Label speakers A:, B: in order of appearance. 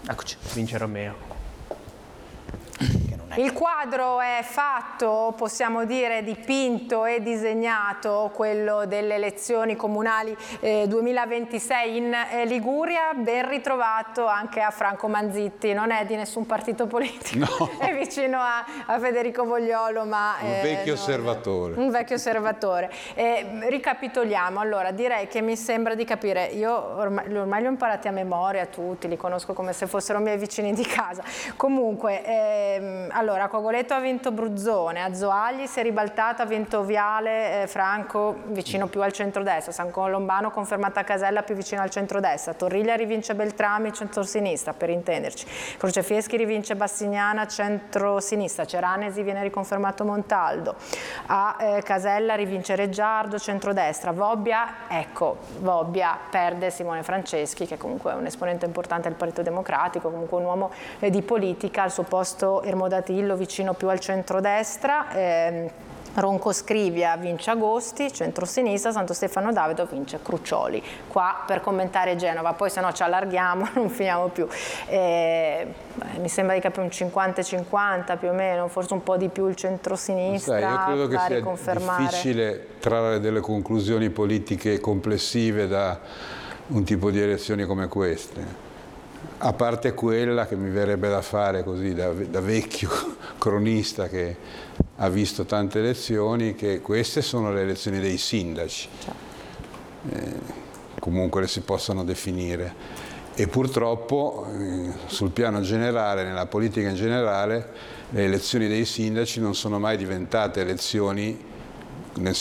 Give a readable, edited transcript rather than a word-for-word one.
A: Eccoci, vince Romeo.
B: Il quadro è fatto, possiamo dire dipinto e disegnato, quello delle elezioni comunali 2026 in Liguria, ben ritrovato anche a Franco Manzitti, non è di nessun partito politico, no. È vicino a Federico Vogliolo, ma
C: un vecchio osservatore.
B: Un vecchio osservatore. Ricapitoliamo, allora direi che mi sembra di capire, io ormai li ho imparati a memoria tutti, li conosco come se fossero miei vicini di casa. Comunque, allora, Cogoleto ha vinto Bruzzone, Azzoagli si è ribaltata, ha vinto Viale, Franco vicino più al centrodestra, San Colombano confermata Casella più vicino al centrodestra, Torriglia rivince Beltrami centrosinistra, per intenderci, Crocefieschi rivince Bassignana centrosinistra, Ceranesi viene riconfermato Montaldo, a Casella rivince Reggiardo centrodestra, Vobbia perde Simone Franceschi, che comunque è un esponente importante del Partito Democratico, comunque un uomo di politica, al suo posto Ermodatillo vicino più al centrodestra, Ronco Scrivia vince Agosti, centrosinistra, Santo Stefano Davido vince Crucioli. Qua per commentare Genova, poi se no ci allarghiamo, non finiamo più. Mi sembra di capire un 50-50 più o meno, forse un po' di più il centrosinistra.
C: Io credo che sia
B: riconfermare.
C: Difficile trarre delle conclusioni politiche complessive da un tipo di elezioni come queste. A parte quella che mi verrebbe da fare così da vecchio cronista che ha visto tante elezioni, che queste sono le elezioni dei sindaci, comunque le si possano definire, e purtroppo sul piano generale, nella politica in generale, le elezioni dei sindaci non sono mai diventate elezioni